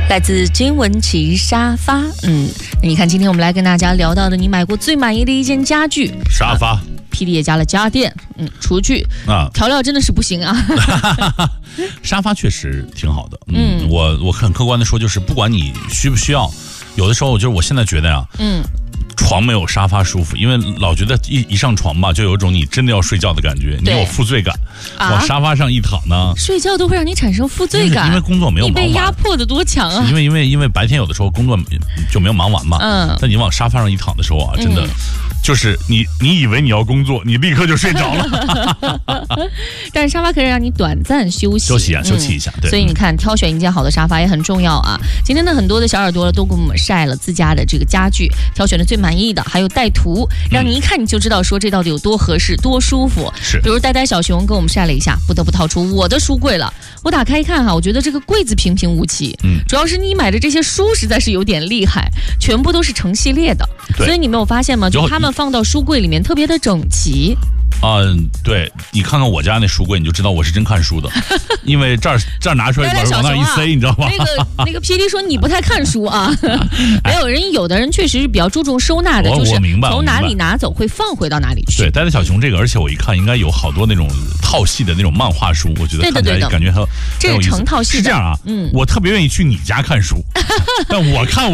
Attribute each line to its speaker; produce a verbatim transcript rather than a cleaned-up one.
Speaker 1: 来自金文琪沙发。嗯，你看今天我们来跟大家聊到的你买过最满意的一件家具
Speaker 2: 沙发、啊、
Speaker 1: P D 也加了家电，嗯，厨具啊，调料真的是不行啊。
Speaker 2: 沙发确实挺好的，嗯，嗯我我很客观的说，就是不管你需不需要，有的时候就是我现在觉得呀、啊，嗯。床没有沙发舒服，因为老觉得一一上床吧，就有一种你真的要睡觉的感觉，你有负罪感。啊、往沙发上一躺呢，
Speaker 1: 睡觉都会让你产生负罪感，
Speaker 2: 因为工作没有忙完，
Speaker 1: 你被压迫的多强啊！
Speaker 2: 因为因为因为白天有的时候工作就没有忙完嘛，嗯，但你往沙发上一躺的时候啊，真的。嗯就是你，你以为你要工作，你立刻就睡着了。
Speaker 1: 但是沙发可以让你短暂休息，
Speaker 2: 休息啊，休息一下。嗯、对，
Speaker 1: 所以你看，挑选一件好的沙发也很重要啊。今天呢，很多的小耳朵都给我们晒了自家的这个家具，挑选的最满意的，还有带图，让你一看你就知道说这到底有多合适、多舒服。
Speaker 2: 是，
Speaker 1: 比如呆呆小熊跟我们晒了一下，不得不掏出我的书柜了。我打开一看哈，我觉得这个柜子平平无奇，嗯，主要是你买的这些书实在是有点厉害，全部都是成系列的，所以你没有发现吗？就他们放到书柜里面特别的整齐。
Speaker 2: 嗯，对，你看看我家那书柜，你就知道我是真看书的，因为这儿这儿拿出来一本往那一塞，你知道吧？
Speaker 1: 那个那个 P D 说你不太看书啊，没有人，有的人确实是比较注重收纳的，就是从哪里拿走会放回到哪里去。
Speaker 2: 对，呆呆小熊这个，而且我一看应该有好多那种套系的那种漫画书，我觉得看起来感觉很
Speaker 1: 这是成套系的。
Speaker 2: 是这样啊，嗯，我特别愿意去你家看书，但我看我。